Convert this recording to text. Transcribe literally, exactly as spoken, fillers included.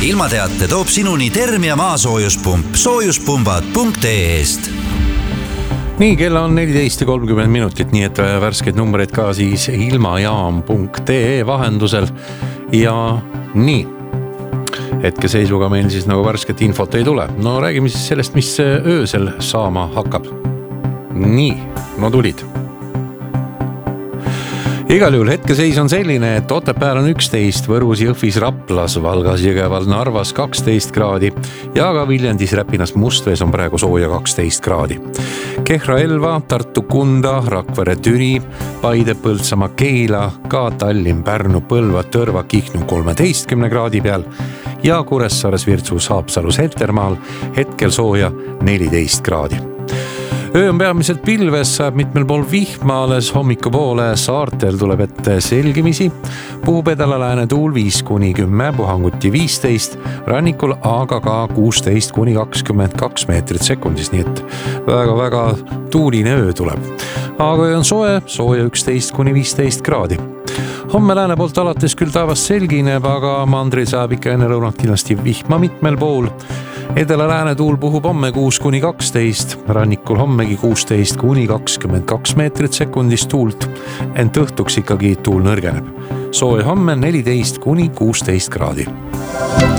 ilmateate toob sinuni Termia maasoojuspump soojuspumbad punkt ee-st. Nii, kell on neliteist ja kolmkümmend minutit, nii et värskeid numbreid ka siis ilmajaam punkt ee vahendusel. Ja nii, hetkeseisuga meil siis nagu värsket infot ei tule. No räägime siis sellest, mis öösel saama hakkab. Nii, no tulid. Igal juhul hetkeseis on selline, et Otepääl on üksteist, Võrus, Jõhvis, Raplas, Valgas, Jõgeval, Narvas kaksteist kraadi ja ka Viljandis, Räpinas, Mustvees on praegu sooja kaksteist kraadi. Kehra, Elva, Tartu, Kunda, Rakvere, Türi, Paide, Põltsamaa, Keila, ka Tallinn, Pärnu, Põlva, Tõrva, Kihnu kolmeteistkümne kraadi peal ja Kuressaares, Virtsus, Haapsalus, Heltermaal hetkel sooja neliteist kraadi. Öö on peamiselt pilves, saab mitmel pool vihma, alles hommikupoole saartel tuleb ette selgimisi. Puhub edala-lääne tuul viis kuni kümme, puhanguti viisteist, rannikul aga ka kuusteist kuni kakskümmend kaks meetrit sekundis, nii et väga-väga tuuline öö tuleb. Aga öö on soe, sooja üksteist kuni viisteist kraadi. Homme lääne poolt alates küll taevas selgineb, aga mandril saab ikka enne lõunat kindlasti vihma mitmel pool. Edela-lääne tuul puhub homme kuus kuni kaksteist, rannikul hommegi kuusteist kuni kakskümmend kaks meetrit sekundis tuult, ent õhtuks ikkagi tuul nõrgeneb. Sooja homme neliteist kuni kuusteist kraadi.